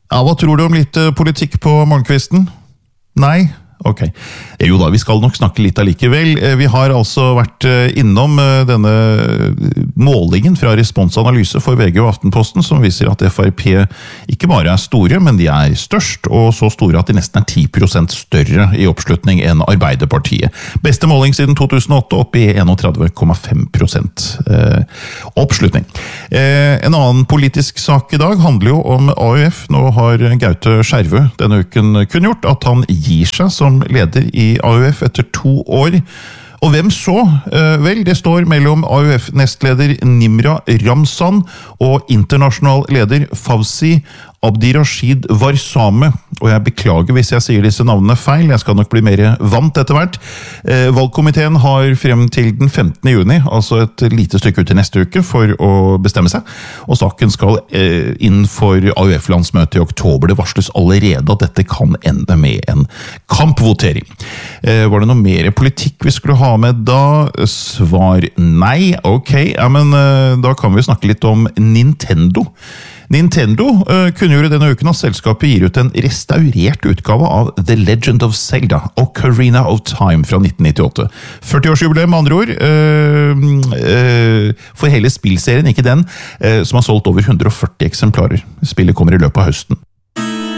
Ja, hva tror du om litt politikk på morgenkvisten? Nei? Ok. Jo da, vi skal nok snakke litt allikevel. Vi har altså vært innom denne målingen fra responsanalyse for VG og Aftenposten, som viser at FrP ikke bare er store, men de er størst, og så store at de nesten er 10% større i oppslutning enn Arbeiderpartiet. Beste måling siden 2008, opp i 31,5% oppslutning. En annen politisk sak i dag handler jo om AUF. Nå har Gaute Skjervø denne uken kunngjort at han gir seg som leder i AUF etter 2 år. Og hvem så? Vel, det står mellom AUF-nestleder Nimra Ramzan og internasjonal leder Fawzi Abdirashid Warsame. Og jeg beklager hvis jeg sier disse navnene feil, jeg skal nok bli mer vant etter hvert. Valgkomiteen har frem til den 15. juni, altså et lite stykke ut til neste uke, for å bestemme seg. Og saken skal inn for AUF-landsmøtet i oktober. Det varsles allerede at dette kan ende med en kampvotering. Var det noe mer politikk vi skulle ha med da? Svar nei. Ok, ja, men da kan vi snakke litt om Nintendo. Nintendo kunngjorde denne uken at selskapet gir ut en restaurert utgave av The Legend of Zelda, Ocarina of Time fra 1998. 40-årsjubileum med andre ord, for hele spillserien, ikke den, som har solgt over 140 eksemplarer. Spillet kommer i løpet av høsten.